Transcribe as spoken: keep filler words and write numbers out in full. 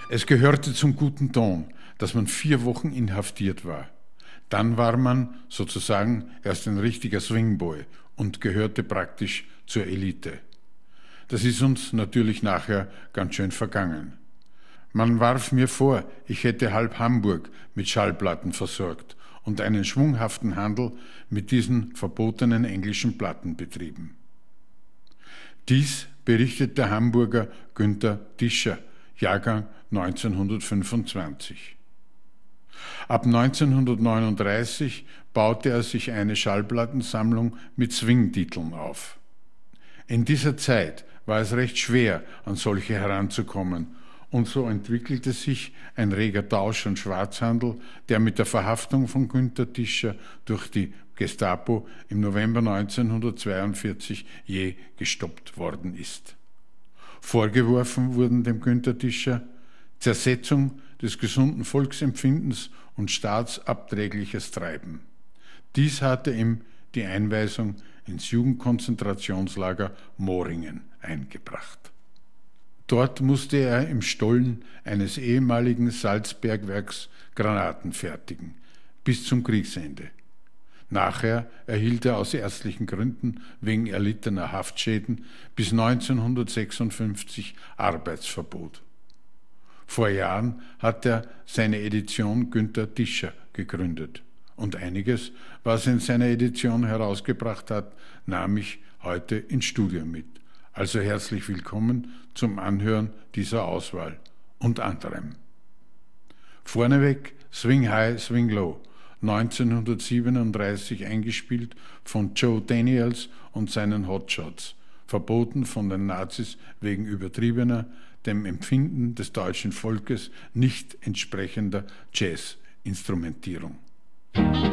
Es gehörte zum guten Ton, dass man vier Wochen inhaftiert war. Dann war man sozusagen erst ein richtiger Swingboy und gehörte praktisch zur Elite. Das ist uns natürlich nachher ganz schön vergangen. Man warf mir vor, ich hätte halb Hamburg mit Schallplatten versorgt und einen schwunghaften Handel mit diesen verbotenen englischen Platten betrieben. Dies berichtet der Hamburger Günther Discher, Jahrgang neunzehnhundertfünfundzwanzig. Ab neunzehnhundertneununddreißig baute er sich eine Schallplattensammlung mit Swing-Titeln auf. In dieser Zeit war es recht schwer, an solche heranzukommen, und so entwickelte sich ein reger Tausch- und Schwarzhandel, der mit der Verhaftung von Günther Discher durch die Gestapo im November neunzehnhundertzweiundvierzig je gestoppt worden ist. Vorgeworfen wurden dem Günther Discher Zersetzung des gesunden Volksempfindens und staatsabträgliches Treiben. Dies hatte ihm die Einweisung ins Jugendkonzentrationslager Moringen eingebracht. Dort musste er im Stollen eines ehemaligen Salzbergwerks Granaten fertigen, bis zum Kriegsende. Nachher erhielt er aus ärztlichen Gründen wegen erlittener Haftschäden bis neunzehnhundertsechsundfünfzig Arbeitsverbot. Vor Jahren hat er seine Edition Günther Discher gegründet. Und einiges, was er in seiner Edition herausgebracht hat, nahm ich heute ins Studio mit. Also herzlich willkommen zum Anhören dieser Auswahl und anderem. Vorneweg Swing High, Swing Low, neunzehnhundertsiebenunddreißig eingespielt von Joe Daniels und seinen Hotshots, verboten von den Nazis wegen übertriebener, dem Empfinden des deutschen Volkes nicht entsprechender Jazz-Instrumentierung.